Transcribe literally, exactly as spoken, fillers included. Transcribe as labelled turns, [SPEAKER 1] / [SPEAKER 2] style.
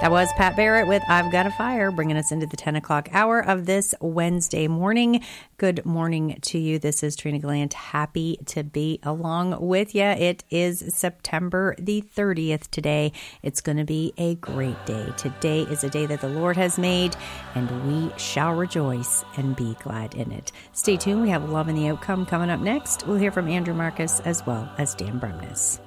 [SPEAKER 1] That was Pat Barrett with I've Got a Fire, bringing us into the ten o'clock hour of this Wednesday morning. Good morning to you. This is Trina Glant. Happy to be along with you. It is September the thirtieth today. It's going to be a great day. Today is a day that the Lord has made, and we shall rejoice and be glad in it. Stay tuned. We have Love in the Outcome coming up next. We'll hear from Andrew Marcus as well as Dan Bremnes.